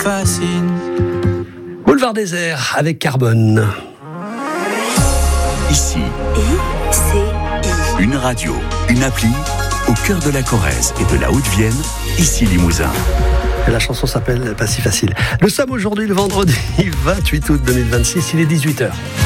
fascine. Boulevard Désert avec Carbone. Ici, une radio, une appli, au cœur de la Corrèze et de la Haute-Vienne, ici Limousin. La chanson s'appelle Pas si facile. Nous sommes aujourd'hui le vendredi 28 août 2026, il est 18h.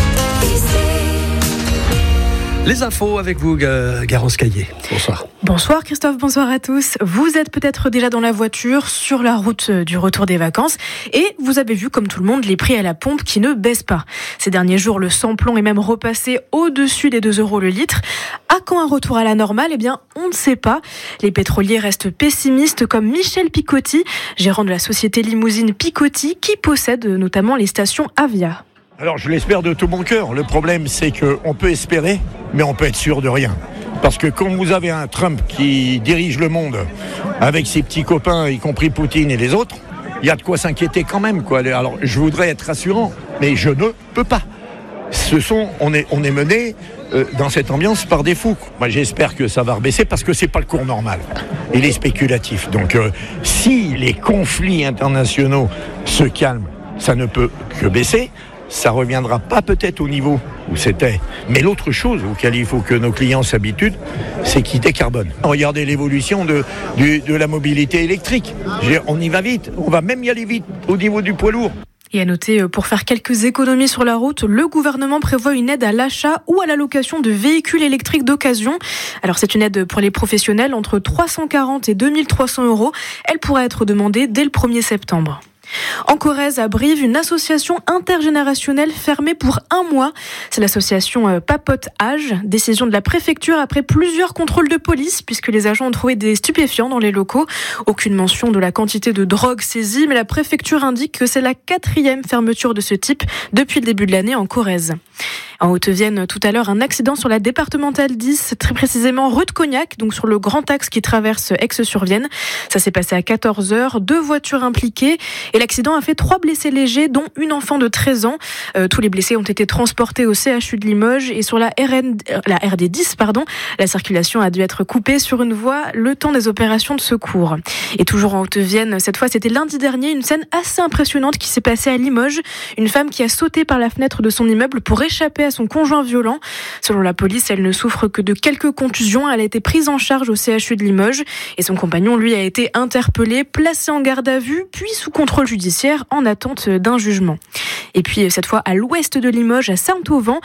Les infos avec vous, Garance Caillé. Bonsoir. Bonsoir Christophe, bonsoir à tous. Vous êtes peut-être déjà dans la voiture, sur la route du retour des vacances, et vous avez vu, comme tout le monde, les prix à la pompe qui ne baissent pas. Ces derniers jours, le samplon est même repassé au-dessus des 2 € le litre. À quand un retour à la normale ? Eh bien, on ne sait pas. Les pétroliers restent pessimistes, comme Michel Picotti, gérant de la société limousine Picotti, qui possède notamment les stations Avia. Alors je l'espère de tout mon cœur. Le problème c'est qu'on peut espérer, mais on peut être sûr de rien. Parce que quand vous avez un Trump qui dirige le monde avec ses petits copains, y compris Poutine et les autres, il y a de quoi s'inquiéter quand même, quoi. Alors je voudrais être rassurant, mais je ne peux pas. On est mené dans cette ambiance par des fous. Moi j'espère que ça va rebaisser parce que c'est pas le cours normal. Il est spéculatif. Donc si les conflits internationaux se calment, ça ne peut que baisser. Ça ne reviendra pas peut-être au niveau où c'était. Mais l'autre chose auquel il faut que nos clients s'habituent, c'est qu'ils décarbonent. Regardez l'évolution de la mobilité électrique. On y va vite. On va même y aller vite au niveau du poids lourd. Et à noter, pour faire quelques économies sur la route, le gouvernement prévoit une aide à l'achat ou à la location de véhicules électriques d'occasion. Alors c'est une aide pour les professionnels entre 340 et 2300 €. Elle pourra être demandée dès le 1er septembre. En Corrèze, à Brive, une association intergénérationnelle fermée pour 1 mois. C'est l'association Papote Âge. Décision de la préfecture après plusieurs contrôles de police, puisque les agents ont trouvé des stupéfiants dans les locaux. Aucune mention de la quantité de drogue saisie, mais la préfecture indique que c'est la 4e fermeture de ce type depuis le début de l'année en Corrèze. En Haute-Vienne, tout à l'heure, un accident sur la départementale 10, très précisément rue de Cognac, donc sur le grand axe qui traverse Aix-sur-Vienne. Ça s'est passé à 14h, 2 voitures impliquées et l'accident a fait 3 blessés légers, dont une enfant de 13 ans. Tous les blessés ont été transportés au CHU de Limoges et sur la RD 10, la circulation a dû être coupée sur une voie le temps des opérations de secours. Et toujours en Haute-Vienne, cette fois c'était lundi dernier, une scène assez impressionnante qui s'est passée à Limoges. Une femme qui a sauté par la fenêtre de son immeuble pour échapper à son conjoint violent. Selon la police, elle ne souffre que de quelques contusions. Elle a été prise en charge au CHU de Limoges et son compagnon, lui, a été interpellé, placé en garde à vue, puis sous contrôle judiciaire en attente d'un jugement. Et puis, cette fois, à l'ouest de Limoges, à Saint-Auvent,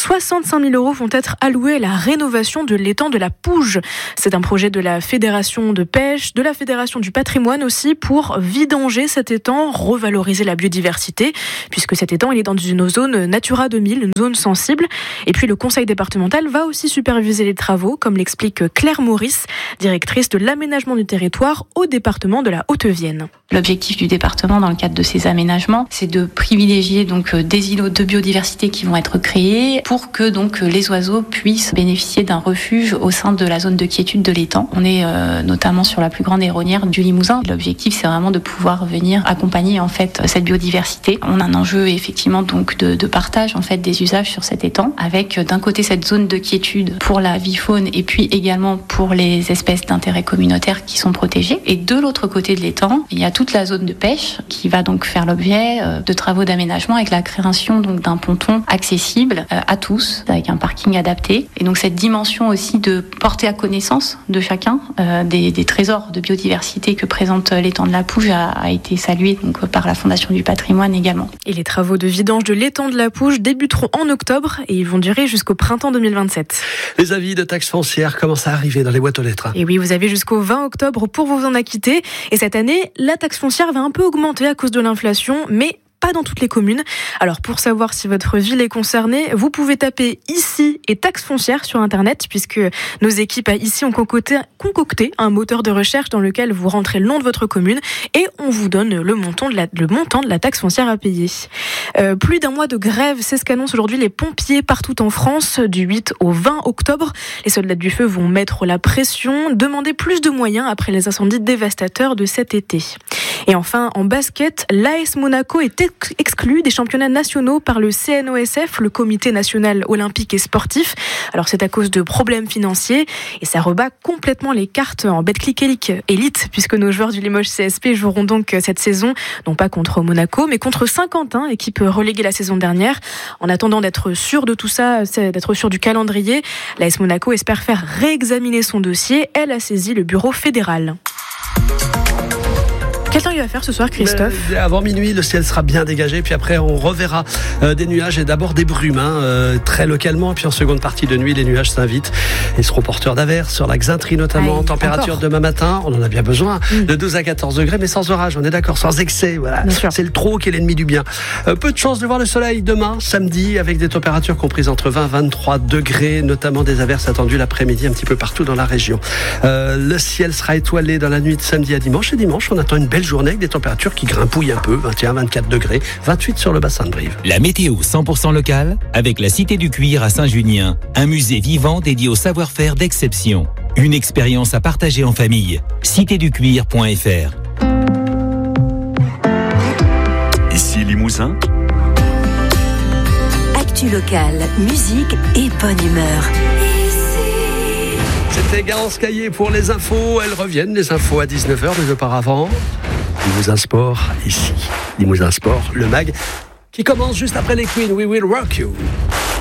65 000 € vont être alloués à la rénovation de l'étang de la Pouge. C'est un projet de la Fédération de pêche, de la Fédération du patrimoine aussi, pour vidanger cet étang, revaloriser la biodiversité, puisque cet étang, il est dans une zone Natura 2000, une zone sensible. Et puis, le conseil départemental va aussi superviser les travaux, comme l'explique Claire Maurice, directrice de l'aménagement du territoire au département de la Haute-Vienne. L'objectif du département dans le cadre de ces aménagements, c'est de privilégier donc des îlots de biodiversité qui vont être créés pour que donc les oiseaux puissent bénéficier d'un refuge au sein de la zone de quiétude de l'étang. On est notamment sur la plus grande héronière du Limousin. L'objectif, c'est vraiment de pouvoir venir accompagner en fait cette biodiversité. On a un enjeu effectivement donc de partage en fait des usages sur cet étang, avec d'un côté cette zone de quiétude pour la vie faune et puis également pour les espèces d'intérêt communautaire qui sont protégées. Et de l'autre côté de l'étang, il y a toute la zone de pêche qui va donc faire l'objet de travaux d'aménagement avec la création donc d'un ponton accessible à tous, avec un parking adapté. Et donc cette dimension aussi de porter à connaissance de chacun des trésors de biodiversité que présente l'étang de la Pouge a été saluée donc par la Fondation du patrimoine également. Et les travaux de vidange de l'étang de la Pouge débuteront en octobre et ils vont durer jusqu'au printemps 2027. Les avis de taxes foncières commencent à arriver dans les boîtes aux lettres. Et oui, vous avez jusqu'au 20 octobre pour vous en acquitter. Et cette année, la taxe foncière va un peu augmenter à cause de l'inflation, mais pas dans toutes les communes. Alors pour savoir si votre ville est concernée, vous pouvez taper ici et taxe foncière sur internet, puisque nos équipes à ici ont concocté un moteur de recherche dans lequel vous rentrez le nom de votre commune et on vous donne le montant de la taxe foncière à payer. Plus d'1 mois de grève, c'est ce qu'annoncent aujourd'hui les pompiers partout en France. Du 8 au 20 octobre, les soldats du feu vont mettre la pression, demander plus de moyens après les incendies dévastateurs de cet été. Et enfin, en basket, l'AS Monaco est exclus des championnats nationaux par le CNOSF, le Comité national olympique et sportif. Alors c'est à cause de problèmes financiers et ça rebat complètement les cartes en Betclic Elite, puisque nos joueurs du Limoges CSP joueront donc cette saison, non pas contre Monaco, mais contre Saint-Quentin, équipe reléguée la saison dernière. En attendant d'être sûr de tout ça, d'être sûr du calendrier, l'AS Monaco espère faire réexaminer son dossier. Elle a saisi le bureau fédéral. Quel temps il va faire ce soir, Christophe ? Avant minuit, le ciel sera bien dégagé, puis après on reverra des nuages et d'abord des brumes, très localement, puis en seconde partie de nuit, les nuages s'invitent et seront porteurs d'averses sur la Xintrie notamment. Température demain matin, on en a bien besoin, de 12 à 14 degrés, mais sans orage, on est d'accord, sans excès. Voilà. C'est le trop qui est l'ennemi du bien. Peu de chance de voir le soleil demain, samedi, avec des températures comprises entre 20 et 23 degrés, notamment des averses attendues l'après-midi un petit peu partout dans la région. Le ciel sera étoilé dans la nuit de samedi à dimanche, et dimanche, on attend une belle journée avec des températures qui grimpouillent un peu, 21, 24 degrés, 28 sur le bassin de Brive. La météo 100% locale avec la Cité du Cuir à Saint-Junien, un musée vivant dédié au savoir-faire d'exception. Une expérience à partager en famille. citéducuir.fr. Ici Limousin. Actu locale, musique et bonne humeur. C'était Garance Caillé pour les infos. Elles reviennent, les infos à 19h, mais auparavant, Limousin Sport, ici. Limousin Sport, le mag, qui commence juste après les Queens. We will rock you.